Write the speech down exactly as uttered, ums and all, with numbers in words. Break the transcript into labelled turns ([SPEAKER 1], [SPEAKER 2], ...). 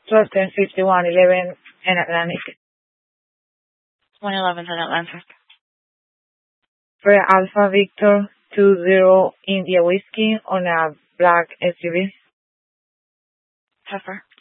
[SPEAKER 1] twelve ten fifty-one eleven in Atlantic.
[SPEAKER 2] one eleven in Atlantic.
[SPEAKER 1] For Alpha Victor two zero India Whiskey on a black S U V.
[SPEAKER 2] Heifer.